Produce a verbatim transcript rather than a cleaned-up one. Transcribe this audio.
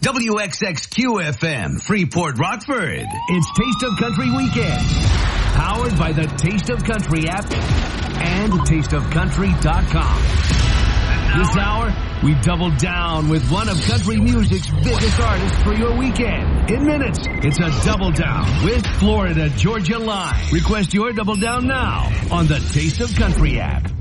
W X X Q F M, Freeport, Rockford. It's Taste of Country Weekend. Powered by the Taste of Country app and taste of country dot com. This hour, we double down with one of country music's biggest artists for your weekend. In minutes, it's a double down with Florida Georgia Line. Request your double down now on the Taste of Country app.